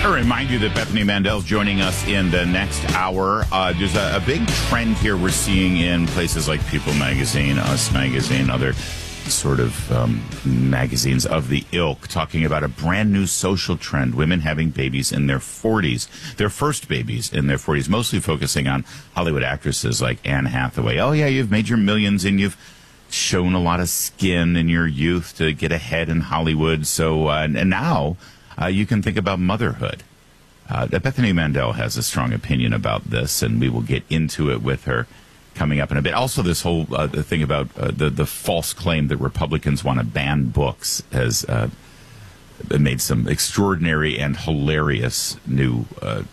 I remind you that Bethany Mandel's joining us in the next hour. There's a big trend here we're seeing in places like People Magazine, Us Magazine, other sort of magazines of the ilk, talking about a brand new social trend, women having babies in their 40s, their first babies in their 40s, mostly focusing on Hollywood actresses like Anne Hathaway. Oh, yeah, you've made your millions and you've shown a lot of skin in your youth to get ahead in Hollywood. So, and now you can think about motherhood. Bethany Mandel has a strong opinion about this, and we will get into it with her coming up in a bit. Also, this whole thing about the false claim that Republicans want to ban books has made some extraordinary and hilarious new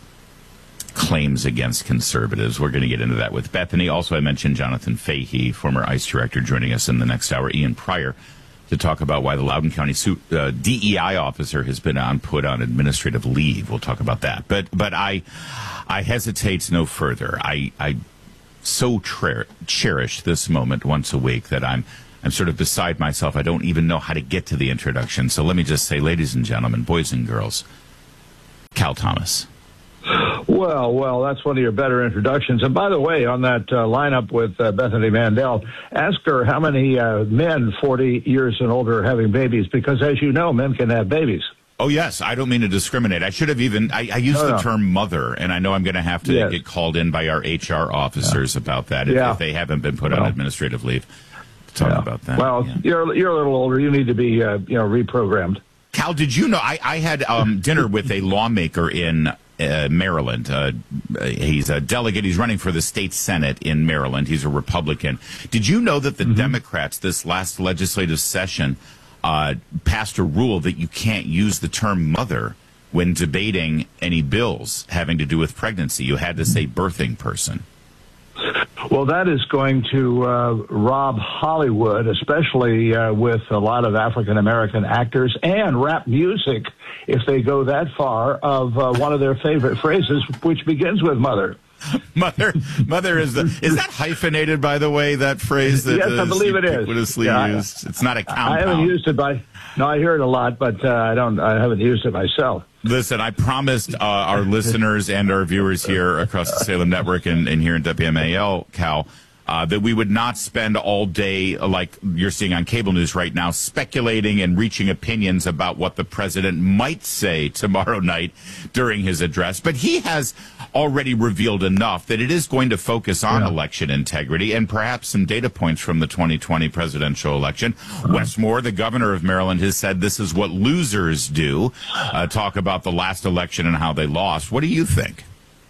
claims against conservatives. We're going to get into that with Bethany. Also, I mentioned Jonathan Fahey, former ICE director, joining us in the next hour. Ian Pryor, to talk about why the Loudoun County DEI officer has been put on administrative leave. We'll talk about that. But I hesitate no further. I so cherish this moment once a week that I'm sort of beside myself. I don't even know how to get to the introduction. So let me just say, ladies and gentlemen, boys and girls, Cal Thomas. Well, that's one of your better introductions. And by the way, on that lineup with Bethany Mandel, ask her how many men 40 years and older are having babies, because as you know, men can have babies. Oh, yes. I don't mean to discriminate. I should have even, I used the term mother, and I know I'm going to have to get called in by our HR officers about that if they haven't been put on administrative leave to talk about that. Well, you're a little older. You need to be, reprogrammed. Cal, did you know, I had dinner with a lawmaker in Maryland. He's a delegate. He's running for the state Senate in Maryland. He's a Republican. Did you know that the Democrats this last legislative session passed a rule that you can't use the term mother when debating any bills having to do with pregnancy? You had to say birthing person. Well, that is going to rob Hollywood, especially with a lot of African-American actors and rap music, if they go that far, of one of their favorite phrases, which begins with mother. Mother is that hyphated, by the way, that phrase that yes, I believe it is. Ubiquitously used. It's not a compound. I haven't used it I hear it a lot, but I haven't used it myself. Listen, I promised our listeners and our viewers here across the Salem Network and here in WMAL, Cal, that we would not spend all day, like you're seeing on cable news right now, speculating and reaching opinions about what the president might say tomorrow night during his address. But he has already revealed enough that it is going to focus on election integrity and perhaps some data points from the 2020 presidential election. Wes Moore, the governor of Maryland, has said this is what losers do, talk about the last election and how they lost. What do you think?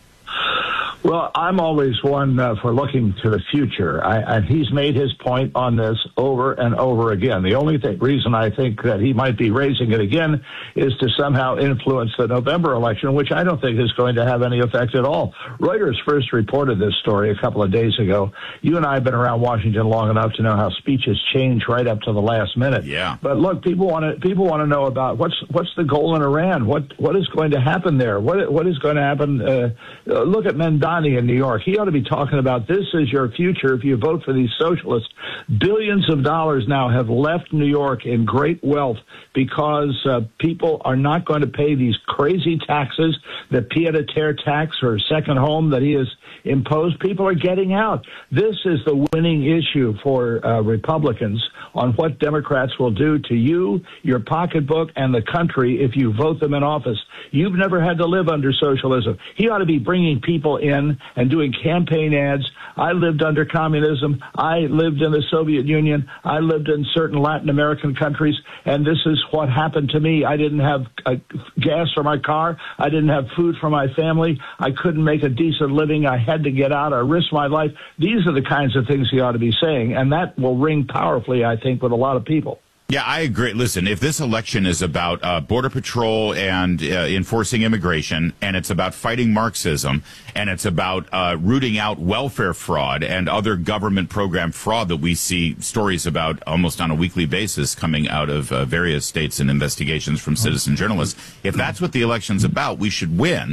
Well, I'm always one for looking to the future. And he's made his point on this over and over again. The only reason I think that he might be raising it again is to somehow influence the November election, which I don't think is going to have any effect at all. Reuters first reported this story a couple of days ago. You and I have been around Washington long enough to know how speeches change right up to the last minute. Yeah. But look, people want to know about what's the goal in Iran? What is going to happen there? What is going to happen? Look at Mendana in New York. He ought to be talking about this is your future if you vote for these socialists. Billions of dollars now have left New York in great wealth because people are not going to pay these crazy taxes, the pied-à-terre tax or second home that he has imposed. People are getting out. This is the winning issue for Republicans on what Democrats will do to you, your pocketbook, and the country if you vote them in office. You've never had to live under socialism. He ought to be bringing people in and doing campaign ads. I lived under communism. I lived in the Soviet Union. I lived in certain Latin American countries, and this is what happened to me. I didn't have gas for my car. I didn't have food for my family. I couldn't make a decent living. I had to get out. I risked my life. These are the kinds of things he ought to be saying, and that will ring powerfully, I think, with a lot of people. Yeah, I agree. Listen, if this election is about Border Patrol and enforcing immigration, and it's about fighting Marxism, and it's about rooting out welfare fraud and other government program fraud that we see stories about almost on a weekly basis coming out of various states and investigations from citizen journalists, if that's what the election's about, we should win.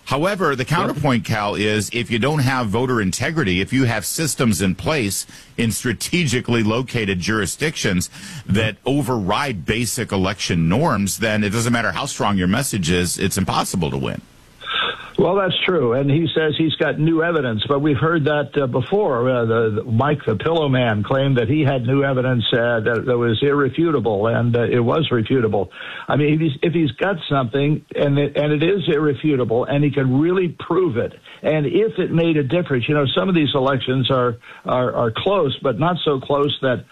However, the counterpoint, Cal, is if you don't have voter integrity, if you have systems in place in strategically located jurisdictions that override basic election norms, then it doesn't matter how strong your message is, it's impossible to win. Well, that's true, and he says he's got new evidence, but we've heard that before. Mike the Pillow Man claimed that he had new evidence that was irrefutable, and it was refutable. I mean, if he's got something, and it is irrefutable, and he can really prove it, and if it made a difference, some of these elections are close, but not so close that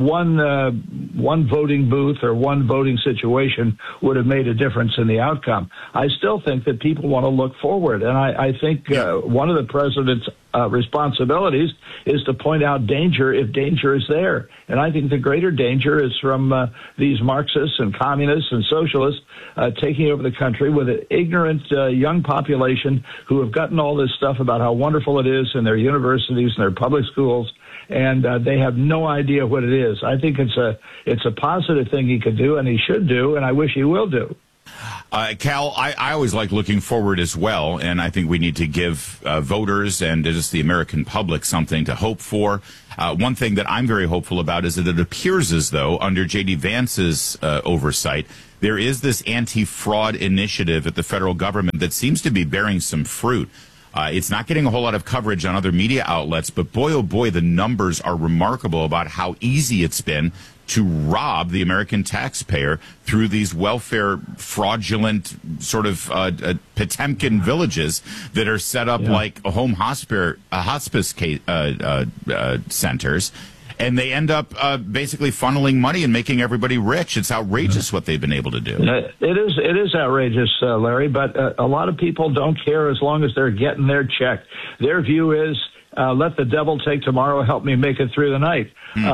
one voting booth or one voting situation would have made a difference in the outcome. I still think that people want to look forward, and I think one of the president's responsibilities is to point out danger if danger is there. And I think the greater danger is from these Marxists and communists and socialists taking over the country with an ignorant young population who have gotten all this stuff about how wonderful it is in their universities and their public schools, and they have no idea what it is. I think it's a positive thing he could do, and he should do, and I wish he will do. Cal, I always like looking forward as well, and I think we need to give voters and just the American public something to hope for. One thing that I'm very hopeful about is that it appears as though, under J.D. Vance's oversight, there is this anti-fraud initiative at the federal government that seems to be bearing some fruit. It's not getting a whole lot of coverage on other media outlets, but boy, oh boy, the numbers are remarkable about how easy it's been to rob the American taxpayer through these welfare fraudulent sort of Potemkin villages that are set up like home hospice centers. And they end up basically funneling money and making everybody rich. It's outrageous what they've been able to do. It is outrageous, Larry, but a lot of people don't care as long as they're getting their check. Their view is, let the devil take tomorrow, help me make it through the night.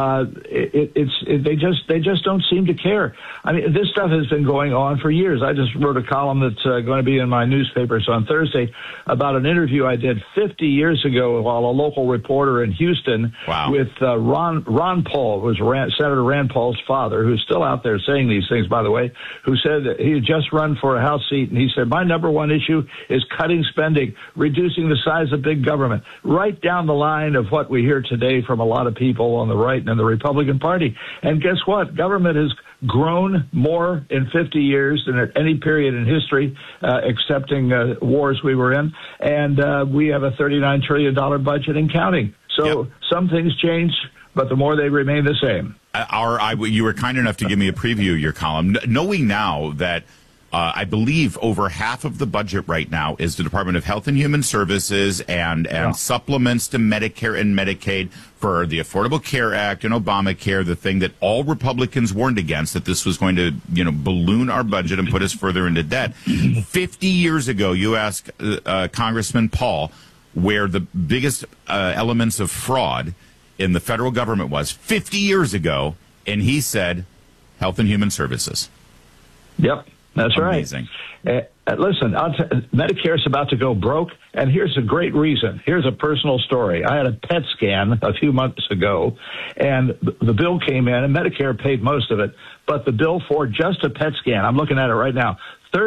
They just don't seem to care. I mean, this stuff has been going on for years. I just wrote a column that's going to be in my newspapers on Thursday about an interview I did 50 years ago while a local reporter in Houston with Ron Paul, was Senator Rand Paul's father, who's still out there saying these things, by the way, who said that he had just run for a House seat, and he said, my number one issue is cutting spending, reducing the size of big government, right down the line of what we hear today from a lot of people on the right and in the Republican Party. And guess what? Government has grown more in 50 years than at any period in history, excepting wars we were in. And we have a $39 trillion budget and counting. So some things change, but the more they remain the same. You were kind enough to give me a preview of your column. Knowing now that I believe over half of the budget right now is the Department of Health and Human Services and supplements to Medicare and Medicaid for the Affordable Care Act and Obamacare, the thing that all Republicans warned against, that this was going to, balloon our budget and put us further into debt. 50 years ago, you asked Congressman Paul where the biggest elements of fraud in the federal government was 50 years ago, and he said Health and Human Services. Yep. That's amazing. Right. Listen, Medicare is about to go broke, and here's a great reason. Here's a personal story. I had a PET scan a few months ago, and the bill came in, and Medicare paid most of it, but the bill for just a PET scan, I'm looking at it right now,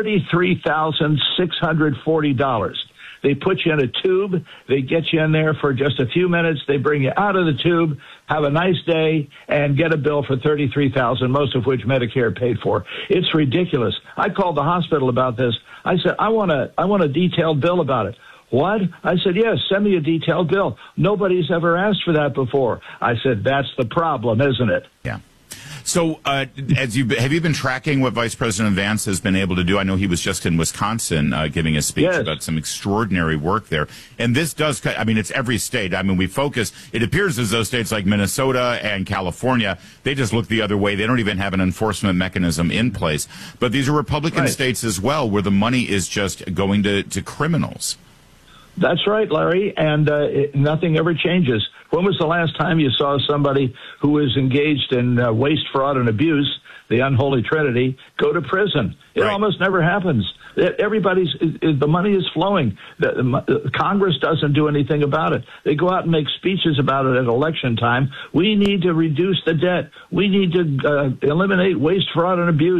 $33,640. They put you in a tube. They get you in there for just a few minutes. They bring you out of the tube, have a nice day, and get a bill for $33,000, most of which Medicare paid for. It's ridiculous. I called the hospital about this. I said, I want a detailed bill about it. What? I said, yes, send me a detailed bill. Nobody's ever asked for that before. I said, that's the problem, isn't it? Yeah. So have you been tracking what Vice President Vance has been able to do? I know he was just in Wisconsin giving a speech about some extraordinary work there. And this does, it's every state. It appears as though states like Minnesota and California, they just look the other way. They don't even have an enforcement mechanism in place. But these are Republican states as well, where the money is just going to criminals. That's right, Larry, and nothing ever changes. When was the last time you saw somebody who was engaged in waste, fraud, and abuse, the unholy trinity, go to prison? It almost never happens. The money is flowing. Congress doesn't do anything about it. They go out and make speeches about it at election time. We need to reduce the debt. We need to eliminate waste, fraud, and abuse.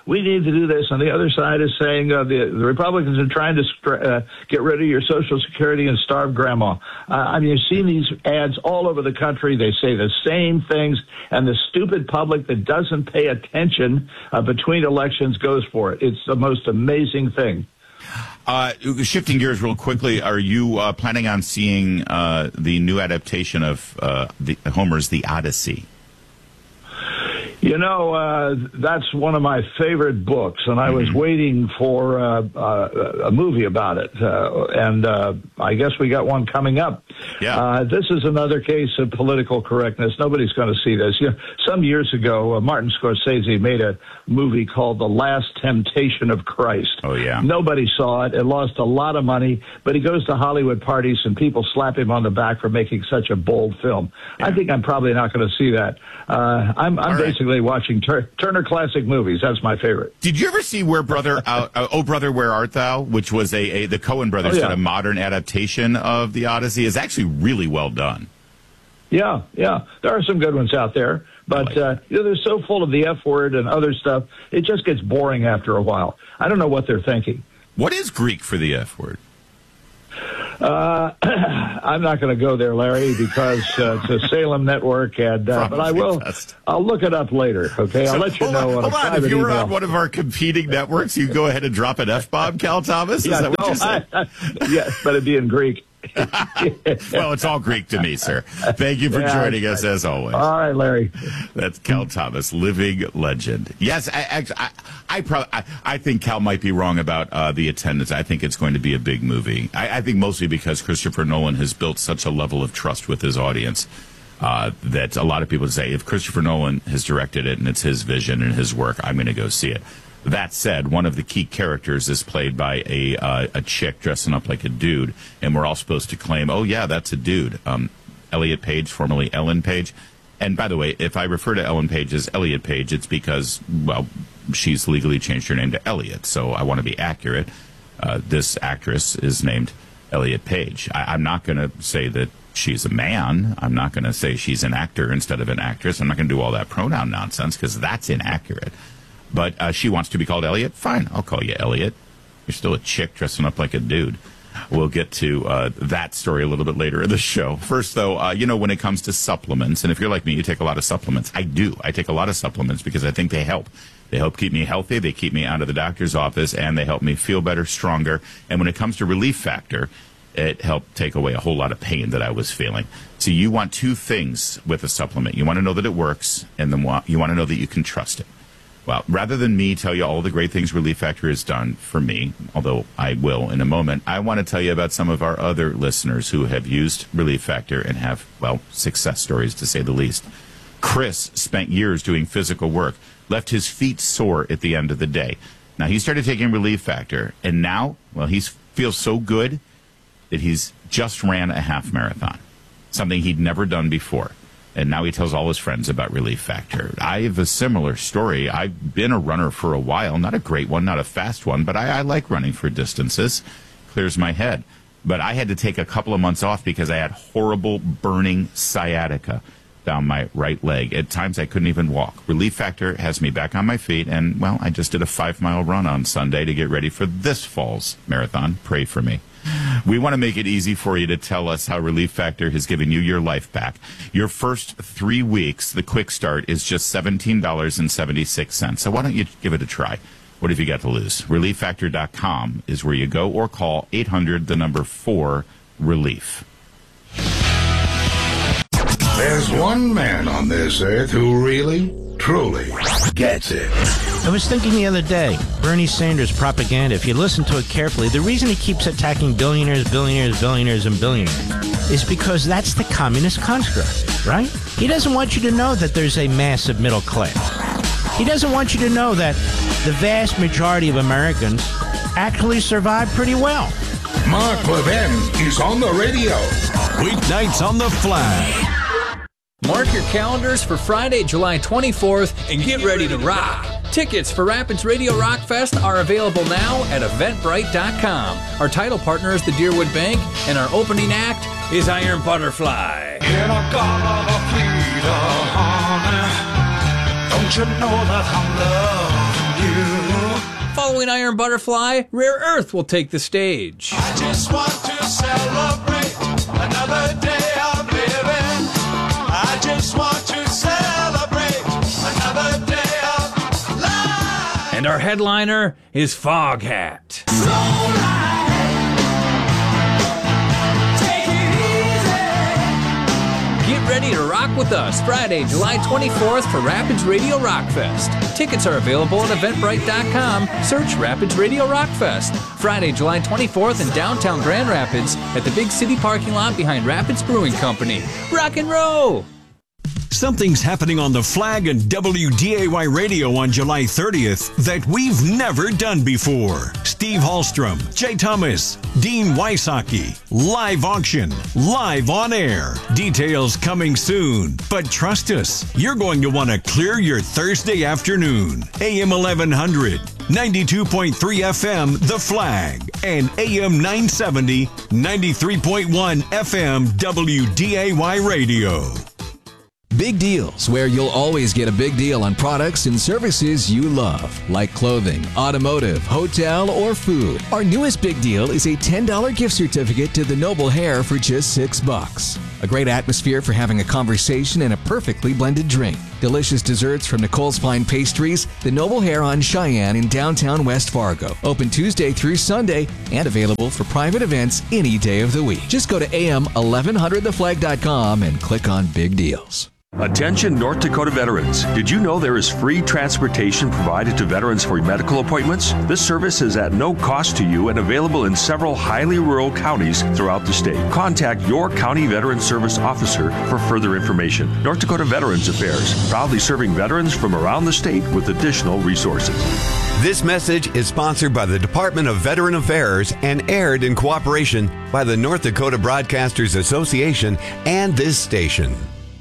we need to do this, and the other side is saying the Republicans are trying to get rid of your Social Security and starve grandma. I mean, you've seen these ads all over the country. They say the same things, and the stupid public that doesn't pay attention between elections goes for it. It's the most amazing thing. Shifting gears real quickly, are you planning on seeing the new adaptation of Homer's The Odyssey? You know, that's one of my favorite books, and I was waiting for a movie about it, and I guess we got one coming up. Yeah. This is another case of political correctness. Nobody's going to see this. You know, some years ago, Martin Scorsese made a movie called The Last Temptation of Christ. Oh, yeah. Nobody saw it. It lost a lot of money, but he goes to Hollywood parties, and people slap him on the back for making such a bold film. Yeah. I think I'm probably not going to see that. I'm basically watching Turner Classic Movies. That's my favorite. Did you ever see Oh Brother, Where Art Thou? Which was the Coen brothers did a modern adaptation of The Odyssey. It's actually really well done. Yeah. There are some good ones out there, but they're so full of the F word and other stuff, it just gets boring after a while. I don't know what they're thinking. What is Greek for the F word? I'm not going to go there, Larry, because it's a Salem network, and but I will. I'll look it up later. Okay, I'll let you know. Hold on. If you were on one of our competing networks, you go ahead and drop an F-bomb, Cal Thomas. Is that what you said? Yeah, but it'd be in Greek. Well, it's all Greek to me, sir. Thank you for joining us, as always. All right, Larry. That's Cal Thomas, living legend. Yes, I think Cal might be wrong about the attendance. I think it's going to be a big movie. I think mostly because Christopher Nolan has built such a level of trust with his audience that a lot of people say, if Christopher Nolan has directed it and it's his vision and his work, I'm going to go see it. That said, one of the key characters is played by a chick dressing up like a dude, and we're all supposed to claim, oh, yeah, that's a dude. Elliot Page, formerly Ellen Page. And by the way, if I refer to Ellen Page as Elliot Page, it's because, well, she's legally changed her name to Elliot, so I want to be accurate. This actress is named Elliot Page. I'm not going to say that she's a man. I'm not going to say she's an actor instead of an actress. I'm not going to do all that pronoun nonsense because that's inaccurate. But she wants to be called Elliot. Fine, I'll call you Elliot. You're still a chick dressing up like a dude. We'll get to that story a little bit later in the show. First, though, when it comes to supplements, and if you're like me, you take a lot of supplements. I do. I take a lot of supplements because I think they help. They help keep me healthy. They keep me out of the doctor's office, and they help me feel better, stronger. And when it comes to Relief Factor, it helped take away a whole lot of pain that I was feeling. So you want two things with a supplement. You want to know that it works, and then you want to know that you can trust it. Well, rather than me tell you all the great things Relief Factor has done for me, although I will in a moment, I want to tell you about some of our other listeners who have used Relief Factor and have, well, success stories to say the least. Chris spent years doing physical work, left his feet sore at the end of the day. Now, he started taking Relief Factor, and now, well, he feels so good that he's just ran a half marathon, something he'd never done before. And now he tells all his friends about Relief Factor. I have a similar story. I've been a runner for a while. Not a great one, not a fast one, but I like running for distances. Clears my head. But I had to take a couple of months off because I had horrible burning sciatica down my right leg. At times I couldn't even walk. Relief Factor has me back on my feet. And, well, I just did a 5-mile run on Sunday to get ready for this fall's marathon. Pray for me. We want to make it easy for you to tell us how Relief Factor has given you your life back. Your first 3 weeks, the quick start, is just $17.76. So why don't you give it a try? What have you got to lose? ReliefFactor.com is where you go, or call 800-4-RELIEF. There's one man on this earth who really, truly gets it. I was thinking the other day, Bernie Sanders' propaganda, if you listen to it carefully, the reason he keeps attacking billionaires, billionaires, billionaires, and billionaires is because that's the communist construct, right? He doesn't want you to know that there's a massive middle class. He doesn't want you to know that the vast majority of Americans actually survive pretty well. Mark Levin is on the radio. Weeknights on the Flag. Mark your calendars for Friday, July 24th, and get ready to rock. Tickets for Rapids Radio Rock Fest are available now at Eventbrite.com. Our title partner is the Deerwood Bank, and our opening act is Iron Butterfly. In a garden of freedom, honey, don't you know that I'm loving Following Iron Butterfly, Rare Earth will take the stage. I just want to celebrate another day of living. I just want to celebrate another day of life. And our headliner is Foghat. Get ready to rock with us Friday, July 24th for Rapids Radio Rockfest. Tickets are available at Eventbrite.com. Search Rapids Radio Rockfest. Friday, July 24th in downtown Grand Rapids at the Big City parking lot behind Rapids Brewing Company. Rock and roll! Something's happening on the Flag and WDAY Radio on July 30th that we've never done before. Steve Hallstrom, Jay Thomas, Dean Wysocki, live auction, live on air. Details coming soon. But trust us, you're going to want to clear your Thursday afternoon. AM 1100, 92.3 FM, The Flag, and AM 970, 93.1 FM, WDAY Radio. Big Deals, where you'll always get a big deal on products and services you love, like clothing, automotive, hotel, or food. Our newest big deal is a $10 gift certificate to the Noble Hair for just $6. A great atmosphere for having a conversation and a perfectly blended drink. Delicious desserts from Nicole's Fine Pastries, the Noble Hair on Cheyenne in downtown West Fargo. Open Tuesday through Sunday and available for private events any day of the week. Just go to am1100theflag.com and click on Big Deals. Attention North Dakota veterans. Did you know there is free transportation provided to veterans for medical appointments? This service is at no cost to you and available in several highly rural counties throughout the state. Contact your county veteran service officer for further information. North Dakota Veterans Affairs, proudly serving veterans from around the state with additional resources. This message is sponsored by the Department of Veteran Affairs and aired in cooperation by the North Dakota Broadcasters Association and this station.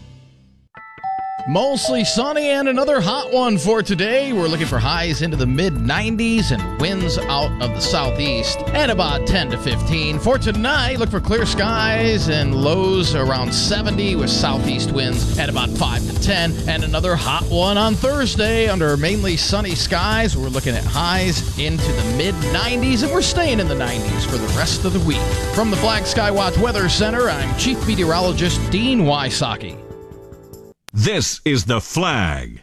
Mostly sunny and another hot one for today. We're looking for highs into the mid-90s and winds out of the southeast at about 10 to 15. For tonight, look for clear skies and lows around 70 with southeast winds at about 5 to 10. And another hot one on Thursday under mainly sunny skies. We're looking at highs into the mid-90s, and we're staying in the 90s for the rest of the week. From the Flag Skywatch Weather Center, I'm Chief Meteorologist Dean Wysocki. This is The Flag.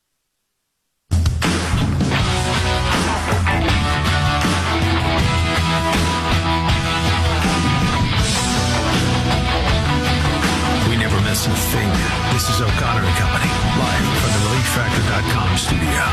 We never miss a thing. This is O'Connor and Company, live from the ReliefFactor.com studio.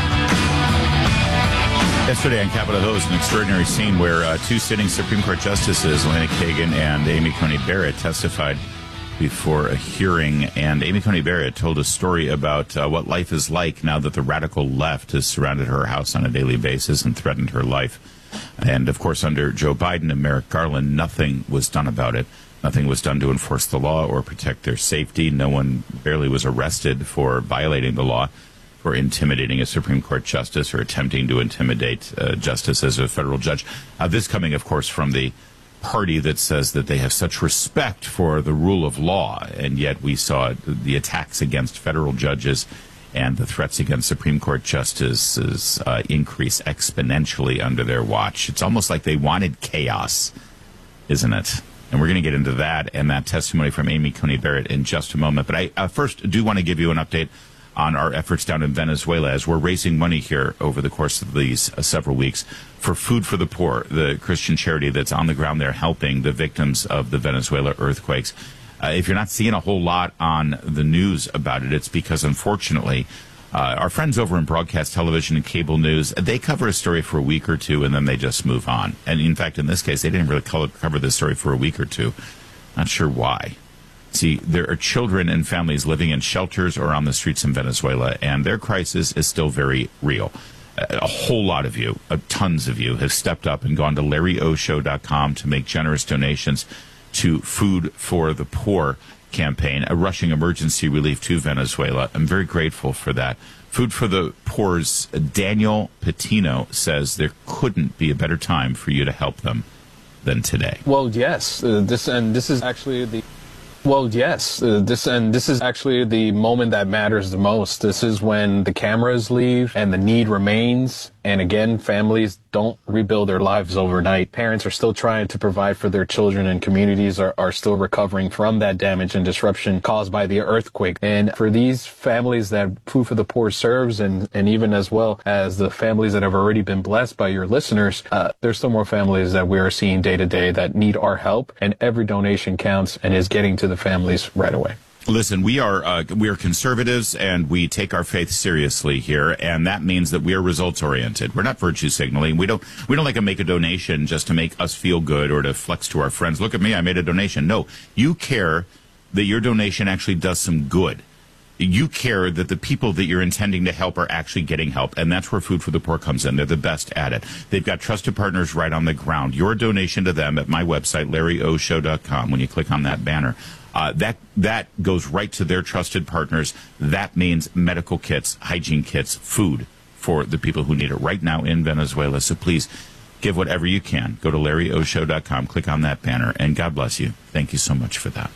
Yesterday on Capitol Hill was an extraordinary scene where two sitting Supreme Court justices, Elena Kagan and Amy Coney Barrett, testified before a hearing, and Amy Coney Barrett told a story about what life is like now that the radical left has surrounded her house on a daily basis and threatened her life. And, of course, under Joe Biden and Merrick Garland, nothing was done about it. Nothing was done to enforce the law or protect their safety. No one barely was arrested for violating the law, for intimidating a Supreme Court justice or attempting to intimidate a justice as a federal judge. This coming, of course, from the party that says that they have such respect for the rule of law, and yet we saw the attacks against federal judges and the threats against Supreme Court justices increase exponentially under their watch. It's almost like they wanted chaos, isn't it? And we're going to get into that and that testimony from Amy Coney Barrett in just a moment. But I first do want to give you an update on our efforts down in Venezuela as we're raising money here over the course of these several weeks for Food for the Poor, the Christian charity that's on the ground there helping the victims of the Venezuela earthquakes. If you're not seeing a whole lot on the news about it, it's because, unfortunately, our friends over in broadcast television and cable news, they cover a story for a week or two and then they just move on. And, in fact, in this case, they didn't really cover this story for a week or two. Not sure why. See, there are children and families living in shelters or on the streets in Venezuela, and their crisis is still very real. A whole lot of you, tons of you, have stepped up and gone to LarryOShow.com to make generous donations to Food for the Poor campaign, a rushing emergency relief to Venezuela. I'm very grateful for that. Food for the Poor's Daniel Patino says there couldn't be a better time for you to help them than today. Well, yes. This is actually the Well, yes. This is actually the moment that matters the most. This is when the cameras leave and the need remains. And again, families don't rebuild their lives overnight. Parents are still trying to provide for their children, and communities are still recovering from that damage and disruption caused by the earthquake. And for these families that Food for the Poor serves, and even as well as the families that have already been blessed by your listeners, there's still more families that we are seeing day to day that need our help, and every donation counts and is getting to the families right away. Listen, we are conservatives, and we take our faith seriously here, and that means that we are results oriented. We're not virtue signaling. We don't like to make a donation just to make us feel good or to flex to our friends. Look at me, I made a donation. No, you care that your donation actually does some good. You care that the people that you're intending to help are actually getting help, and that's where Food for the Poor comes in. They're the best at it. They've got trusted partners right on the ground. Your donation to them at my website, LarryOShow.com, when you click on that banner, that goes right to their trusted partners. That means medical kits, hygiene kits, food for the people who need it right now in Venezuela. So please give whatever you can. Go to LarryOShow.com, click on that banner, and God bless you. Thank you so much for that.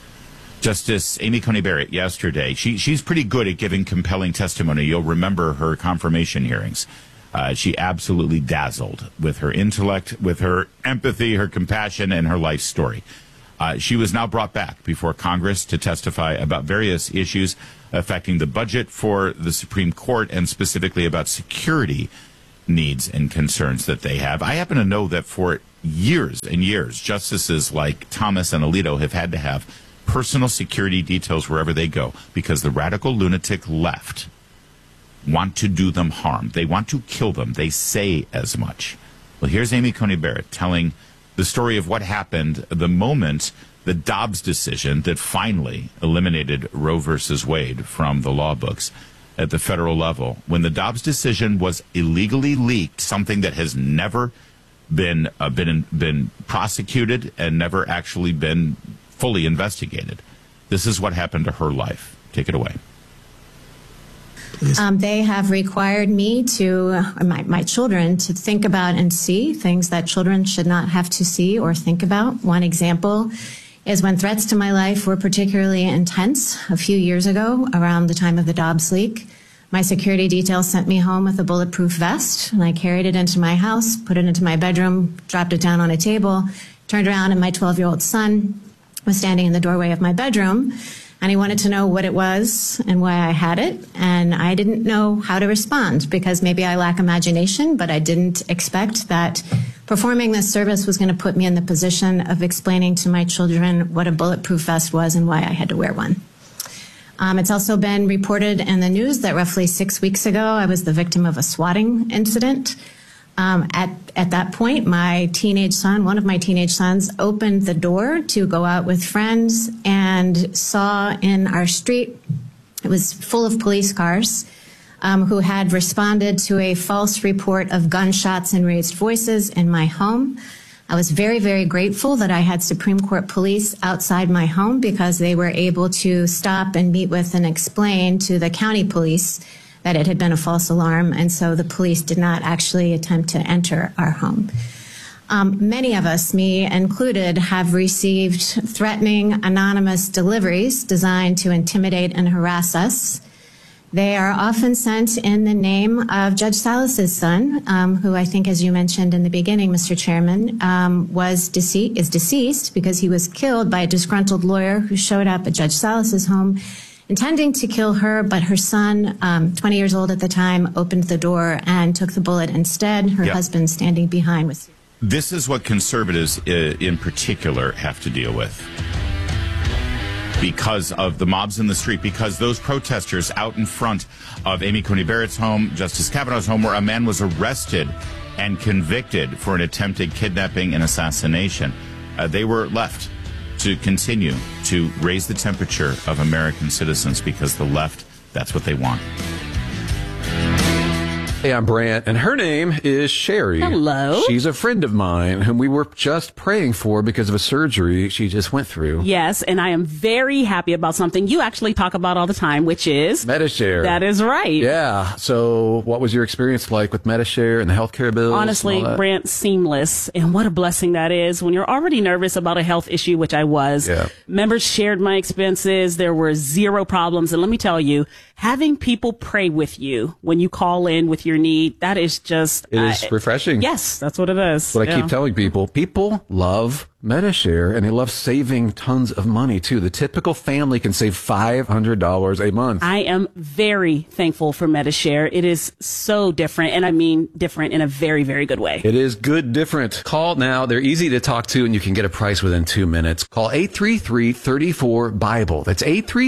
Justice Amy Coney Barrett yesterday, she's pretty good at giving compelling testimony. You'll remember her confirmation hearings. She absolutely dazzled with her intellect, with her empathy, her compassion, and her life story. She was now brought back before Congress to testify about various issues affecting the budget for the Supreme Court, and specifically about security needs and concerns that they have. I happen to know that for years and years, justices like Thomas and Alito have had to have personal security details wherever they go, because the radical lunatic left want to do them harm. They want to kill them. They say as much. Well, here's Amy Coney Barrett telling the story of what happened the moment the Dobbs decision that finally eliminated Roe versus Wade from the law books at the federal level. When the Dobbs decision was illegally leaked, something that has never been prosecuted and never actually been fully investigated. This is what happened to her life. Take it away. They have required me to, my children, to think about and see things that children should not have to see or think about. One example is when threats to my life were particularly intense a few years ago, around the time of the Dobbs leak. My security detail sent me home with a bulletproof vest, and I carried it into my house, put it into my bedroom, dropped it down on a table, turned around, and my 12-year-old son was standing in the doorway of my bedroom, and he wanted to know what it was and why I had it, and I didn't know how to respond, because maybe I lack imagination, but I didn't expect that performing this service was going to put me in the position of explaining to my children what a bulletproof vest was and why I had to wear one. It's also been reported in the news that roughly 6 weeks ago, I was the victim of a swatting incident. At that point, my teenage son, one of my teenage sons, opened the door to go out with friends and saw in our street, it was full of police cars, who had responded to a false report of gunshots and raised voices in my home. I was very, very grateful that I had Supreme Court police outside my home, because they were able to stop and meet with and explain to the county police that it had been a false alarm, and so the police did not actually attempt to enter our home. Many of us, me included, have received threatening anonymous deliveries designed to intimidate and harass us. They are often sent in the name of Judge Salas's son, who I think, as you mentioned in the beginning, Mr. Chairman, is deceased because he was killed by a disgruntled lawyer who showed up at Judge Salas's home intending to kill her, but her son, 20 years old at the time, opened the door and took the bullet instead. Her husband standing behind was... This is what conservatives in particular have to deal with, because of the mobs in the street, because those protesters out in front of Amy Coney Barrett's home, Justice Kavanaugh's home, where a man was arrested and convicted for an attempted kidnapping and assassination, they were left to continue to raise the temperature of American citizens, because the left, that's what they want. Hey, I'm Brant, and her name is Sherry. Hello. She's a friend of mine whom we were just praying for because of a surgery she just went through. Yes, and I am very happy about something you actually talk about all the time, which is Medi-Share. That is right. Yeah. So what was your experience like with Medi-Share and the healthcare bills? Honestly, Brant, seamless. And what a blessing that is when you're already nervous about a health issue, which I was. Yeah. Members shared my expenses. There were zero problems. And let me tell you, having people pray with you when you call in with your need, that is just... It is refreshing. Yes, that's what it is. What I keep telling people. People love Medi-Share, and they love saving tons of money, too. The typical family can save $500 a month. I am very thankful for Medi-Share. It is so different, and I mean different in a very, very good way. It is good different. Call now. They're easy to talk to, and you can get a price within 2 minutes. Call 833-34-BIBLE. That's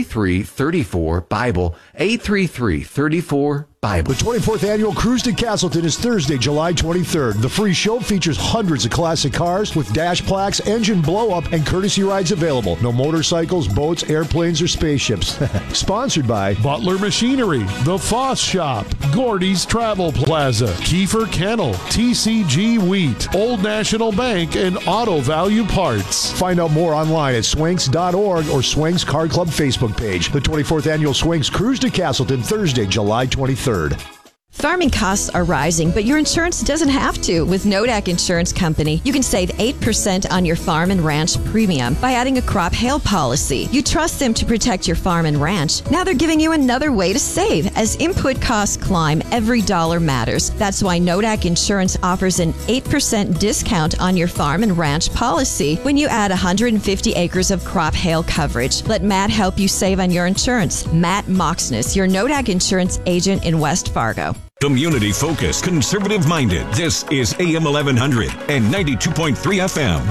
833-34-BIBLE. 833-34-BIBLE. The 24th Annual Cruise to Castleton is Thursday, July 23rd. The free show features hundreds of classic cars with dash plaques, engine blow-up, and courtesy rides available. No motorcycles, boats, airplanes, or spaceships. Sponsored by Butler Machinery, The Foss Shop, Gordy's Travel Plaza, Kiefer Kennel, TCG Wheat, Old National Bank, and Auto Value Parts. Find out more online at swanks.org or Swanks Car Club Facebook page. The 24th Annual Swanks Cruise to Castleton, Thursday, July 23rd. Farming costs are rising, but your insurance doesn't have to. With Nodak Insurance Company, you can save 8% on your farm and ranch premium by adding a crop hail policy. You trust them to protect your farm and ranch. Now they're giving you another way to save. As input costs climb, every dollar matters. That's why Nodak Insurance offers an 8% discount on your farm and ranch policy when you add 150 acres of crop hail coverage. Let Matt help you save on your insurance. Matt Moxness, your Nodak Insurance agent in West Fargo. Community focused, conservative minded. This is AM 1100 and 92.3 FM.